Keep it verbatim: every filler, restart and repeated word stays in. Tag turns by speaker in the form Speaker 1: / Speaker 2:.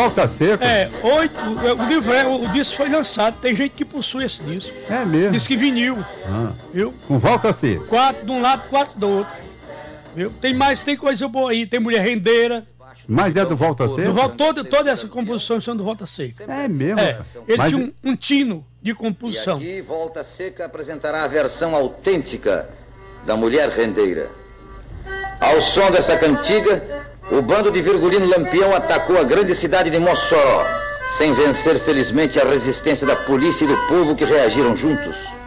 Speaker 1: Volta Seca?
Speaker 2: É, oito, o livro, é, o disco foi lançado, tem gente que possui esse disco.
Speaker 1: É mesmo?
Speaker 2: Disco vinil,
Speaker 1: ah.
Speaker 2: viu?
Speaker 1: Com Volta Seca?
Speaker 2: Quatro de um lado, quatro do outro, viu? Tem mais, tem coisa boa aí, tem Mulher Rendeira.
Speaker 1: Mas é do Volta Seca?
Speaker 2: Do, toda, toda essa composição são do Volta Seca.
Speaker 1: É mesmo?
Speaker 2: É, ele
Speaker 1: Mas...
Speaker 2: tinha um, um tino de composição.
Speaker 3: E aqui, Volta Seca apresentará a versão autêntica da Mulher Rendeira. Ao som dessa cantiga, o bando de Virgulino Lampião atacou a grande cidade de Mossoró, sem vencer felizmente a resistência da polícia e do povo que reagiram juntos.